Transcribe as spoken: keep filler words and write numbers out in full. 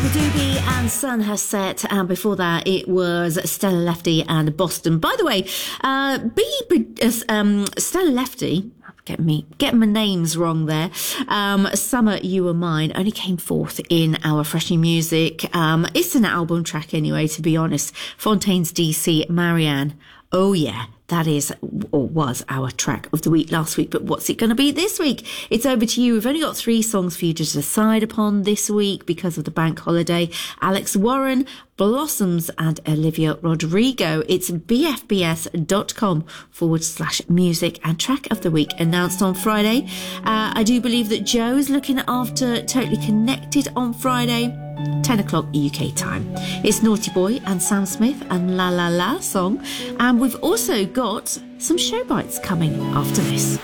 Doobie and Sun has set, and before that it was Stella Lefty and Boston. By the way, uh, B, uh, um, Stella Lefty, get me, getting my names wrong there, um, Summer You Were Mine only came forth in our Fresh New Music. Um, it's an album track anyway, to be honest. Fontaine's D C, Marianne. Oh yeah. That is, or was, our track of the week last week. But what's it going to be this week? It's over to you. We've only got three songs for you to decide upon this week because of the bank holiday. Alex Warren, Blossoms, and Olivia Rodrigo. It's bfbs.com forward slash music and track of the week announced on Friday. Uh, I do believe that Joe is looking after Totally Connected on Friday, ten o'clock U K time. It's Naughty Boy and Sam Smith and La La La song. And we've also got some show bites coming after this.